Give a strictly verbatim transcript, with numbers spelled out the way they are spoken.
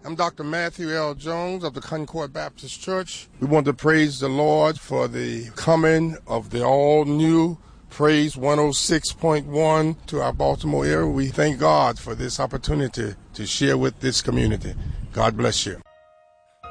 I'm Doctor Matthew L. Jones of the Concord Baptist Church. We want to praise the Lord for the coming of the all-new Praise one oh six point one to our Baltimore area. We thank God for this opportunity to share with this community. God bless you.